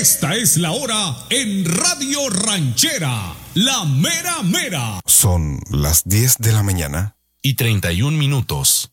Esta es la hora en Radio Ranchera, la mera mera. Son las 10 de la mañana y 31 minutos.